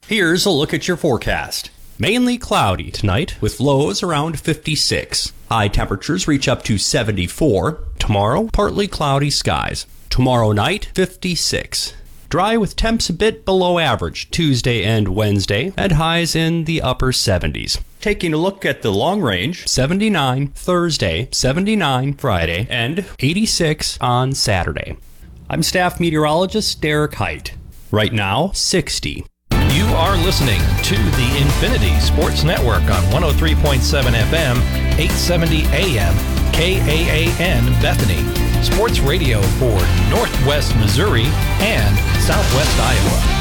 Here's a look at your forecast. Mainly cloudy tonight with lows around 56. High temperatures reach up to 74. Tomorrow, partly cloudy skies. Tomorrow night, 56. Dry with temps a bit below average Tuesday and Wednesday at highs in the upper 70s. Taking a look at the long range, 79 Thursday, 79 Friday, and 86 on Saturday. I'm staff meteorologist Derek Height. Right now, 60. You are listening to the Infinity Sports Network on 103.7 FM, 870 AM, KAAN Bethany. Sports radio for Northwest Missouri and Southwest Iowa.